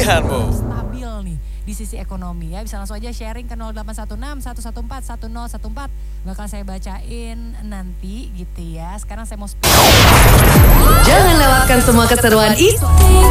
Kasihan, Bu. Stabil nih di sisi ekonomi ya. Bisa langsung aja sharing ke 0816 114 1014. Bakal saya bacain nanti gitu ya. Sekarang saya mau Jangan lewatkan semua keseruan